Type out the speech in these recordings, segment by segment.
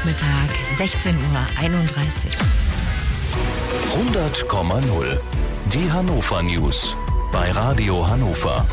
Nachmittag, 16:31 Uhr. 100,0. Die Hannover News bei Radio Hannover.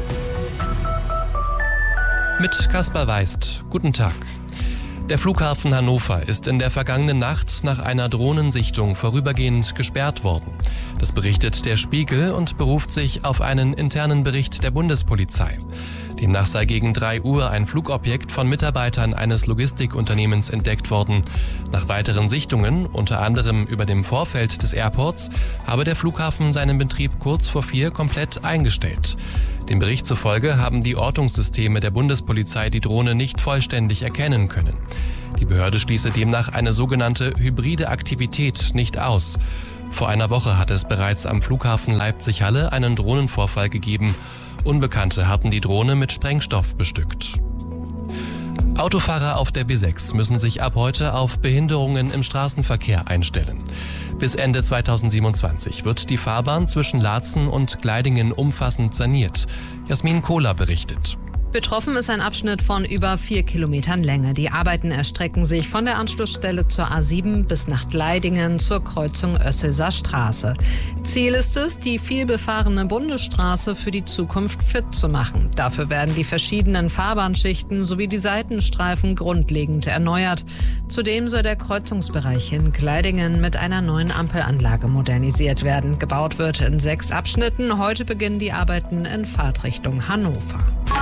Mit Kaspar Weist. Guten Tag. Der Flughafen Hannover ist in der vergangenen Nacht nach einer Drohnensichtung vorübergehend gesperrt worden. Das berichtet der Spiegel und beruft sich auf einen internen Bericht der Bundespolizei. Demnach sei gegen 3 Uhr ein Flugobjekt von Mitarbeitern eines Logistikunternehmens entdeckt worden. Nach weiteren Sichtungen, unter anderem über dem Vorfeld des Airports, habe der Flughafen seinen Betrieb kurz vor 4 komplett eingestellt. Dem Bericht zufolge haben die Ortungssysteme der Bundespolizei die Drohne nicht vollständig erkennen können. Die Behörde schließe demnach eine sogenannte hybride Aktivität nicht aus. Vor einer Woche hat es bereits am Flughafen Leipzig-Halle einen Drohnenvorfall gegeben. Unbekannte hatten die Drohne mit Sprengstoff bestückt. Autofahrer auf der B6 müssen sich ab heute auf Behinderungen im Straßenverkehr einstellen. Bis Ende 2027 wird die Fahrbahn zwischen Laatzen und Gleidingen umfassend saniert. Jasmin Kohler berichtet. Betroffen ist ein Abschnitt von über 4 Kilometern Länge. Die Arbeiten erstrecken sich von der Anschlussstelle zur A7 bis nach Gleidingen zur Kreuzung Oesselser Straße. Ziel ist es, die vielbefahrene Bundesstraße für die Zukunft fit zu machen. Dafür werden die verschiedenen Fahrbahnschichten sowie die Seitenstreifen grundlegend erneuert. Zudem soll der Kreuzungsbereich in Gleidingen mit einer neuen Ampelanlage modernisiert werden. Gebaut wird in 6 Abschnitten. Heute beginnen die Arbeiten in Fahrtrichtung Hannover.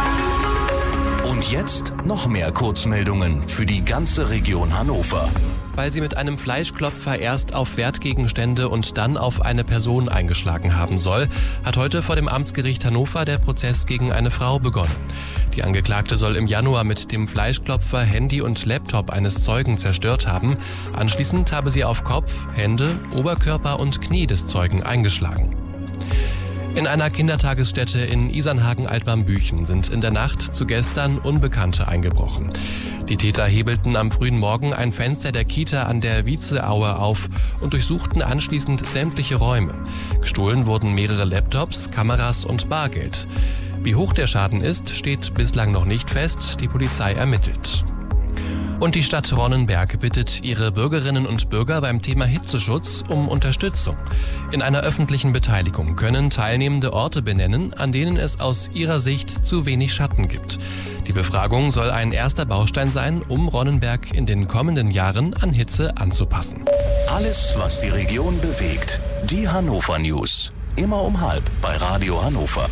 Und jetzt noch mehr Kurzmeldungen für die ganze Region Hannover. Weil sie mit einem Fleischklopfer erst auf Wertgegenstände und dann auf eine Person eingeschlagen haben soll, hat heute vor dem Amtsgericht Hannover der Prozess gegen eine Frau begonnen. Die Angeklagte soll im Januar mit dem Fleischklopfer Handy und Laptop eines Zeugen zerstört haben. Anschließend habe sie auf Kopf, Hände, Oberkörper und Knie des Zeugen eingeschlagen. In einer Kindertagesstätte in Isernhagen-Altwarmbüchen sind in der Nacht zu gestern Unbekannte eingebrochen. Die Täter hebelten am frühen Morgen ein Fenster der Kita an der Vietzeaue auf und durchsuchten anschließend sämtliche Räume. Gestohlen wurden mehrere Laptops, Kameras und Bargeld. Wie hoch der Schaden ist, steht bislang noch nicht fest. Die Polizei ermittelt. Und die Stadt Ronnenberg bittet ihre Bürgerinnen und Bürger beim Thema Hitzeschutz um Unterstützung. In einer öffentlichen Beteiligung können Teilnehmende Orte benennen, an denen es aus ihrer Sicht zu wenig Schatten gibt. Die Befragung soll ein erster Baustein sein, um Ronnenberg in den kommenden Jahren an Hitze anzupassen. Alles, was die Region bewegt. Die Hannover News. Immer um 12:30 bei Radio Hannover.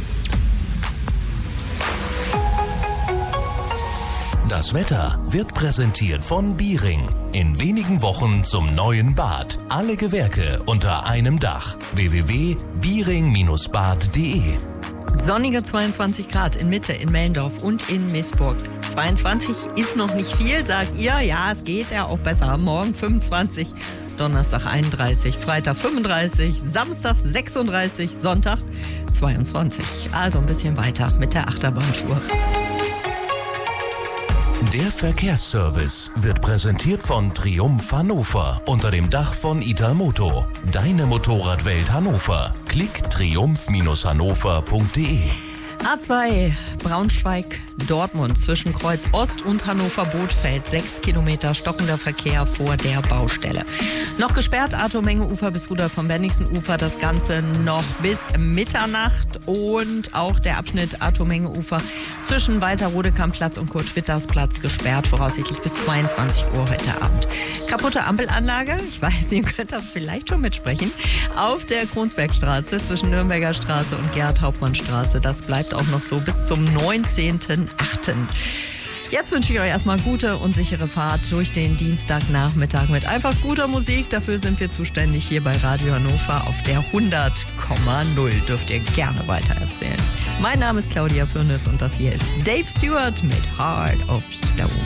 Das Wetter wird präsentiert von Biering. In wenigen Wochen zum neuen Bad. Alle Gewerke unter einem Dach. www.biering-bad.de. Sonnige 22 Grad in Mitte, in Mellendorf und in Miesburg. 22 ist noch nicht viel, sagt ihr. Ja, es geht ja auch besser. Morgen 25, Donnerstag 31, Freitag 35, Samstag 36, Sonntag 22. Also ein bisschen weiter mit der Achterbahntour. Der Verkehrsservice wird präsentiert von Triumph Hannover unter dem Dach von Italmoto. Deine Motorradwelt Hannover. Klick triumph-hannover.de. A2 Braunschweig-Dortmund zwischen Kreuz Ost und Hannover-Bothfeld. 6 Kilometer stockender Verkehr vor der Baustelle. Noch gesperrt Arthur-Menge-Ufer bis Rudolf vom Bennigsen-Ufer. Das Ganze noch bis Mitternacht. Und auch der Abschnitt Arthur-Menge-Ufer zwischen Walter-Rodekamp-Platz und Kurt-Schwitters-Platz gesperrt. Voraussichtlich bis 22 Uhr heute Abend. Kaputte Ampelanlage. Ich weiß, ihr könnt das vielleicht schon mitsprechen. Auf der Kronsbergstraße zwischen Nürnberger Straße und Gerhard-Hauptmann-Straße. Das bleibt auch noch so bis zum 19.08. Jetzt wünsche ich euch erstmal gute und sichere Fahrt durch den Dienstagnachmittag mit einfach guter Musik. Dafür sind wir zuständig hier bei Radio Hannover auf der 100,0. Dürft ihr gerne weitererzählen. Mein Name ist Claudia Fürnes und das hier ist Dave Stewart mit Heart of Stone.